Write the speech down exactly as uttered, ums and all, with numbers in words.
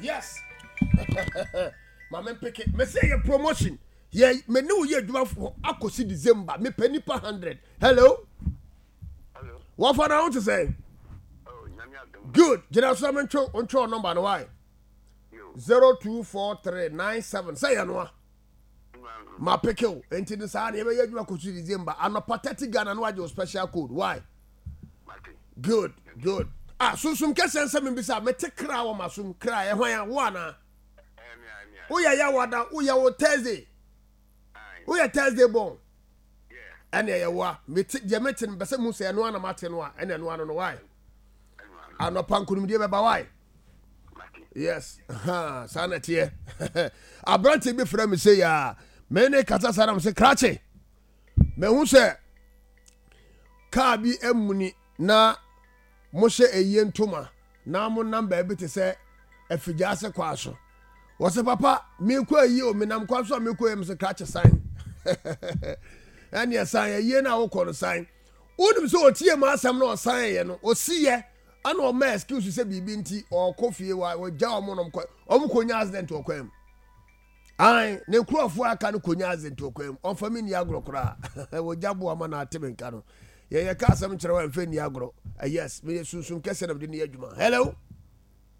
Yes. Mama pick it. Me say your promotion. Yeah, me know you adwuma for akosi December. Me pay nipa one hundred. Hello? Hello. What for now to say? Oh, nyame. Good. General Solomon Cho on Cho number no why? zero two four three nine seven. Say ya no. Ma pick you. Enti the sa na you adwuma akosi December. And a pathetic Ghana no your special code. Why? Good. Good. Ah, so some kesen se me bisa me take kra wo masum kra e hwan wo ana. Wo ya ya wada, wo ya wo Thursday. Wo ya Thursday bon. Yeah. Ene ya wa, me te je metin bese mu se no ana mate no a, ene no ano no why? Ano pankunum die beba why? Yes. Ha, sanate ye. Abrante bi fra me say ya, me ne kata sara me say krache. Me hu se ka bi emuni na mo hye eye ntoma na mo number e bete se afigya se kwaso wo se papa me kwa yi o me nam kwaso me kwa em se krache sign ani ya sign eye na wo kɔ sign wonim se otie ma asam na o sign ye no o si ye ana o ma excuse se bibi nti o kofie wa o gya o mo nom kwa o mo konya accident o kwam ai ne kurofo aka no konya accident o kwam on family agro kra wo jabo ama na atebenka no ye ye ka asam kyerɛ wa mfa ni agro. Uh, yes, me susum kese na de ne adwuma. Hello.